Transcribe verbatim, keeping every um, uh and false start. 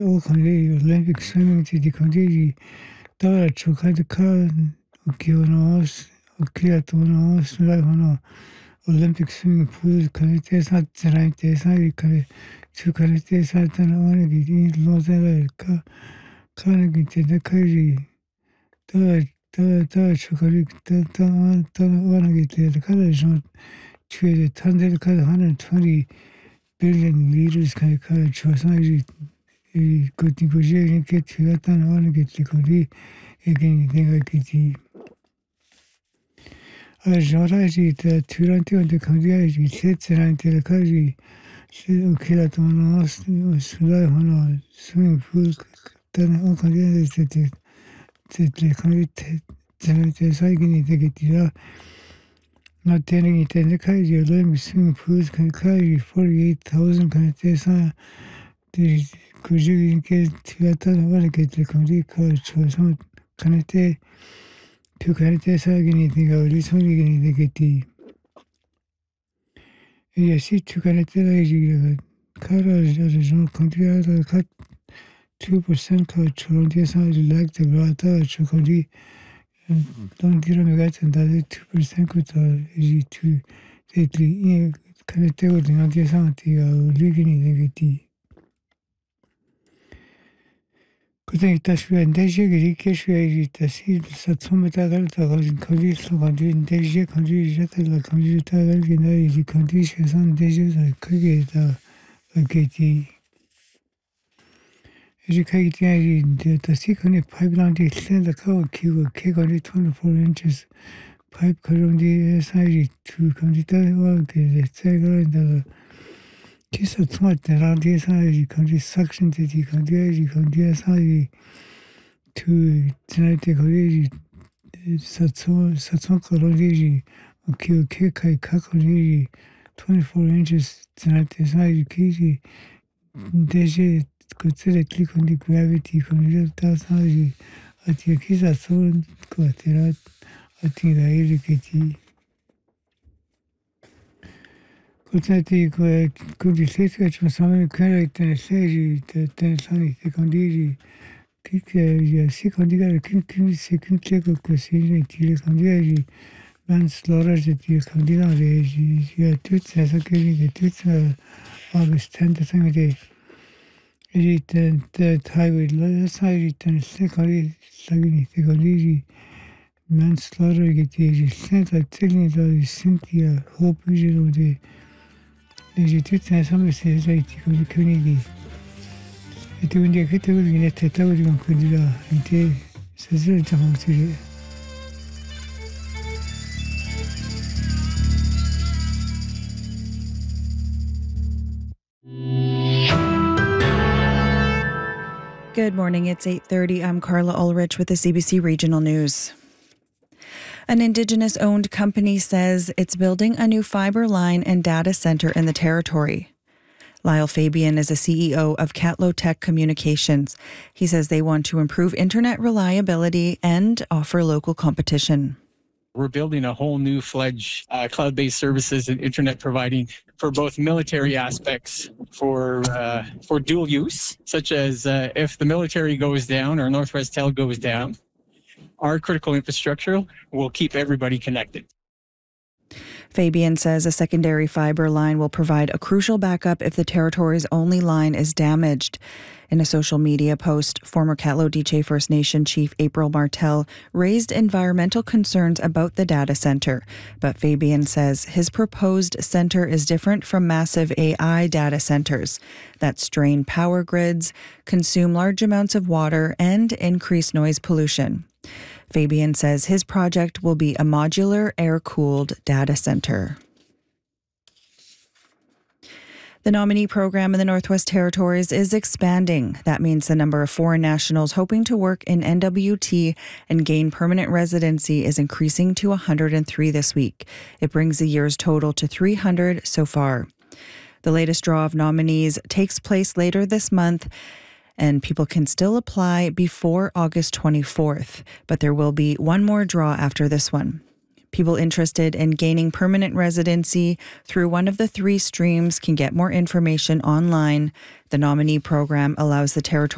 오카게 올림픽 스위밍티 컨디지 따라 초카드 칸 오키오노스 오키아토노스 라이호노 올림픽 스위밍 풀 카리테사 트라이테사 이카레 추카리테사 타나와니 로제라카 카네기 테데카리 따라 따라 따라 초카리 따라 따라 와나기 테데카라 좀 추에 탄데르 카드 one twenty billion liters 카카 초사이 이 그티고제 게 티가타 나와는 게 티고리 이게 내가 기지 아 저라지 트란티 온데 컨디아지 세츠란티 카지 오키라토노 스라이 하나 스윙 풀 때는 어 컨디아지 세트 세트 컨디테 제네 사이기니 되겠지라 나 때는 이때 카지 얼음 스윙 풀 카지 forty-eight thousand 컨디테사 디 그중에 티가타 나와는 게 티고리 그 초선 카네테 그 카네테 사기니 내가 우리 손이기니 되겠지 이 시트 카네테가 이제 카라를 좀 컨트롤을 컷 two percent 그 초론디에서 렉트 브라타 초코디 돈 디르메 같은 다들 two percent 그더 이제 two 대리 카네테가 되는 상태가 우리기니 되겠지 그때 다시에 대시에 이케시에 다시 사츠메타갈 타가진 거기서 가진 대시에 거기 제텔라 거기 타갈기나 이 컨디션은 대시에서 크게 다 그게지 이제 카이티아이 다시 근데 파이브란디 센터 카고 키고 케거리 twenty-four inches 파이프 그런디 사이즈 two 컨디타와 그 제가 키스 토마토 라디 사이즈 컨디 삭션 되지 컨디아지 컨디아 사이즈 투 지나이테 거기 사초 사초 거리지 오케이 오케이 카이 카코리 twenty-four inches 지나이테 사이즈 키지 대시 그들의 클릭온디 그래비티 컨디다 사이즈 어떻게 키사 소는 거 같더라 어떻게 다 이렇게지 그때 그 그게 세트가 좀 상황이 그래 있던 세지 때 상이 컨디지 그게 시컨디가 킹킹 세컨체고 그 세지 뒤에 컨디지 만슬러지 뒤에 컨디나지 야 뜻에서 그게 뜻 아버스 텐트 생각이 이때 때 타이웨이 사이즈 때 세컨이 사기니 세컨이 만슬러지 뒤에 센터 틀리다 신티아 호프지로데 이제 뒤에 삼십세 사이트 그 교육이 이때 근데 그때 우리가 됐다고 지금 그들아 이제 스스로 정확히 Good morning, it's eight thirty. I'm Carla Ulrich with the C B C Regional News. An Indigenous-owned company says it's building a new fibre line and data centre in the territory. Lyle Fabian is a C E O of Catlow Tech Communications. He says they want to improve internet reliability and offer local competition. We're building a whole new fledged uh, cloud-based services and internet providing for both military aspects for uh, for dual use, such as uh, if the military goes down or Northwest Tel goes down, our critical infrastructure will keep everybody connected. Fabian says a secondary fibre line will provide a crucial backup if the territory's only line is damaged. In a social media post, former Catlow Diche First Nation Chief April Martel raised environmental concerns about the data centre, but Fabian says his proposed centre is different from massive A I data centres that strain power grids, consume large amounts of water, and increase noise pollution. Fabian says his project will be a modular, air-cooled data centre. The nominee program in the Northwest Territories is expanding. That means the number of foreign nationals hoping to work in N W T and gain permanent residency is increasing to one hundred three this week. It brings the year's total to three hundred so far. The latest draw of nominees takes place later this month, and people can still apply before August twenty-fourth, but there will be one more draw after this one. People interested in gaining permanent residency through one of the three streams can get more information online. The nominee program allows the territory